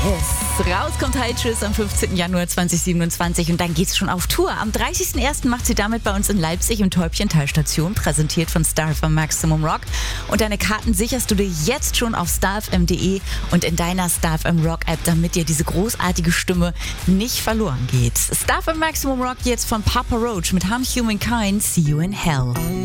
Yes. Raus kommt Hi Tschüss am 15. Januar 2027 und dann geht's schon auf Tour. Am 30.01. macht sie damit bei uns in Leipzig im Täubchentalstation, präsentiert von StarFM Maximum Rock. Und deine Karten sicherst du dir jetzt schon auf starfm.de und in deiner StarFM Rock App, damit dir diese großartige Stimme nicht verloren geht. StarFM Maximum Rock jetzt von Papa Roach mit Harm Humankind, See You in Hell.